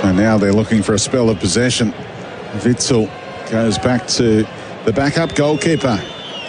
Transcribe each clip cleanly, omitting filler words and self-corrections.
And now they're looking for a spell of possession. Witzel goes back to the backup goalkeeper.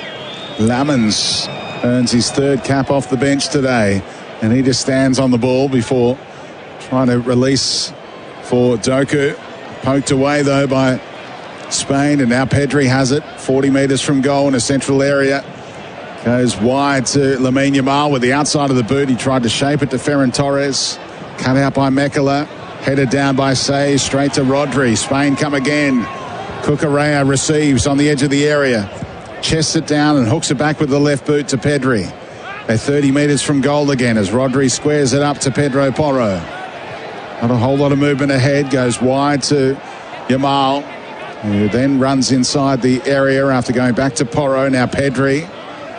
Lammens earns his third cap off the bench today, and he just stands on the ball before trying to release for Doku. Poked away though by Spain, and now Pedri has it 40 metres from goal in a central area. Goes wide to Lamine Yamal with the outside of the boot. He tried to shape it to Ferran Torres. Cut out by Mekala. Headed down by Says, straight to Rodri. Spain come again. Cucurella receives on the edge of the area. Chests it down and hooks it back with the left boot to Pedri. They're 30 metres from goal again as Rodri squares it up to Pedro Porro. Not a whole lot of movement ahead. Goes wide to Yamal, who then runs inside the area after going back to Porro. Now Pedri.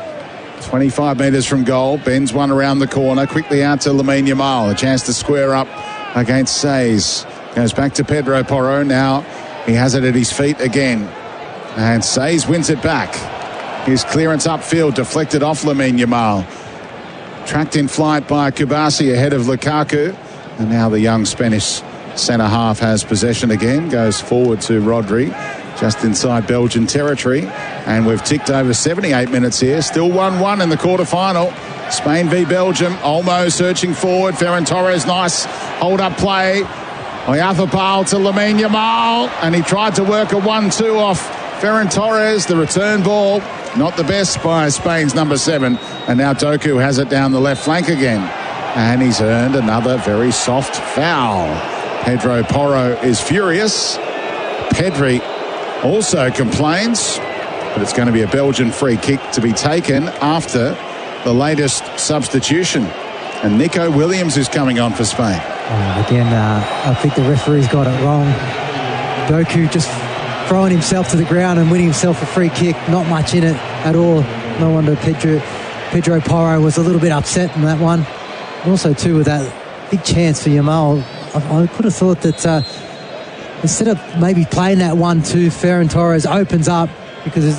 25 metres from goal. Bends one around the corner. Quickly out to Lamine Yamal. A chance to square up against Says. Goes back to Pedro Porro. Now he has it at his feet again. And Says wins it back. His clearance upfield deflected off Lamine Yamal. Tracked in flight by Kubasi ahead of Lukaku. And now the young Spanish centre-half has possession again. Goes forward to Rodri. Just inside Belgian territory. And we've ticked over 78 minutes here. Still 1-1 in the quarter-final. Spain v Belgium. Olmo searching forward. Ferran Torres, nice hold-up play. Oyarzabal to Lamine Yamal. And he tried to work a 1-2 off Ferran Torres. The return ball, not the best by Spain's number 7. And now Doku has it down the left flank again. And he's earned another very soft foul. Pedro Porro is furious. Pedri also complains, but it's going to be a Belgian free kick to be taken after the latest substitution. And Nico Williams is coming on for Spain. Again, I think the referee's got it wrong. Doku just throwing himself to the ground and winning himself a free kick. Not much in it at all. No wonder Pedro Porro was a little bit upset in that one. Also, too, with that big chance for Yamal, I could have thought that instead of maybe playing that 1-2, Ferran Torres opens up because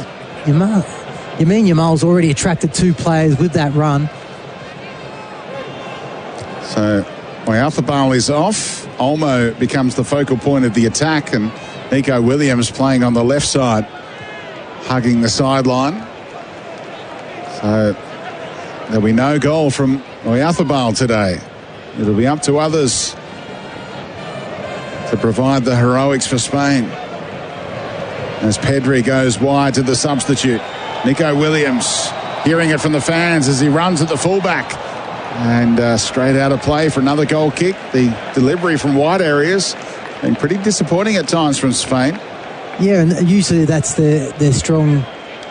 Yamal's already attracted 2 players with that run. So Oyarzabal is off. Olmo becomes the focal point of the attack, and Nico Williams playing on the left side, hugging the sideline. So there'll be no goal from Oyarzabal today. It'll be up to others to provide the heroics for Spain. As Pedri goes wide to the substitute. Nico Williams hearing it from the fans as he runs at the fullback. And straight out of play for another goal kick. The delivery from wide areas been pretty disappointing at times from Spain. Yeah, and usually that's their strong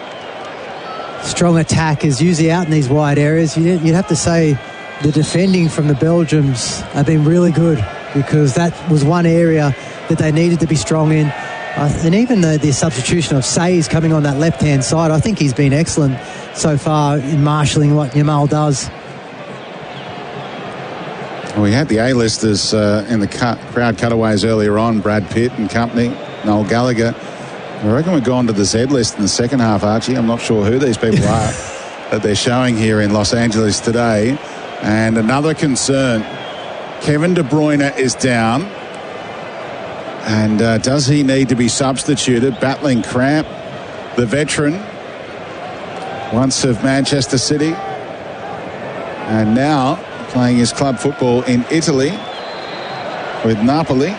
attack is usually out in these wide areas. You'd have to say the defending from the Belgians have been really good, because that was one area that they needed to be strong in. And even the substitution of Says coming on that left-hand side, I think he's been excellent so far in marshalling what Yamal does. We had the A-listers in the crowd cutaways earlier on, Brad Pitt and company, Noel Gallagher. I reckon we've gone to the Z-list in the second half, Archie. I'm not sure who these people are that they're showing here in Los Angeles today. And another concern, Kevin De Bruyne is down. And does he need to be substituted? Battling cramp, the veteran, once of Manchester City, and now playing his club football in Italy with Napoli.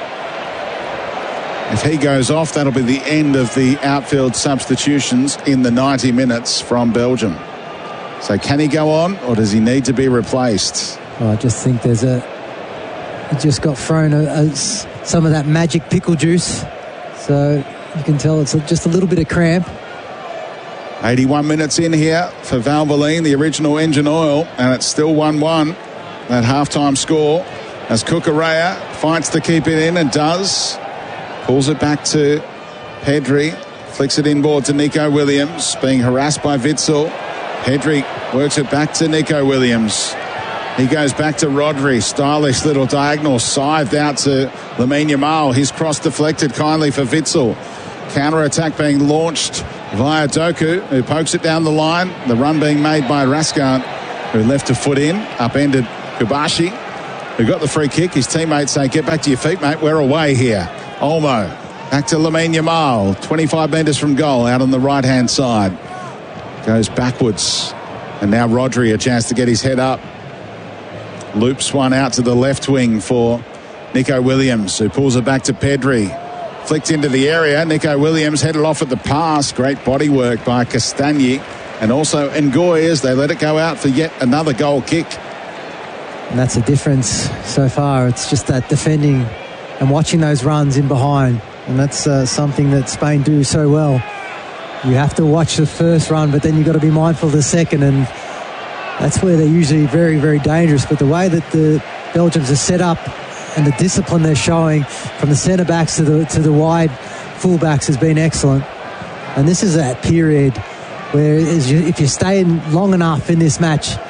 If he goes off, that'll be the end of the outfield substitutions in the 90 minutes from Belgium. So can he go on, or does he need to be replaced? Well, I just think he just got thrown some of that magic pickle juice. So you can tell it's just a little bit of cramp. 81 minutes in here for Valvoline, the original engine oil, and it's still 1-1, that halftime score, as Cucurella fights to keep it in and does. Pulls it back to Pedri, flicks it inboard to Nico Williams, being harassed by Witzel. Pedri works it back to Nico Williams. He goes back to Rodri, stylish little diagonal, scythed out to Lamine Yamal. His cross deflected kindly for Witzel. Counter-attack being launched via Doku, who pokes it down the line. The run being made by Raskan, who left a foot in, upended Kubashi, who got the free kick. His teammates say, get back to your feet, mate. We're away here. Olmo back to Lamine Yamal. 25 metres from goal out on the right-hand side. Goes backwards. And now Rodri, a chance to get his head up. Loops one out to the left wing for Nico Williams, who pulls it back to Pedri. Flicked into the area. Nico Williams headed off at the pass. Great body work by Castagni. And also Ngoy as they let it go out for yet another goal kick. And that's a difference so far. It's just that defending and watching those runs in behind. And that's something that Spain do so well. You have to watch the first run, but then you've got to be mindful of the second. And that's where they're usually very, very dangerous. But the way that the Belgians are set up and the discipline they're showing from the centre-backs to the wide full-backs has been excellent. And this is that period where if you stay long enough in this match,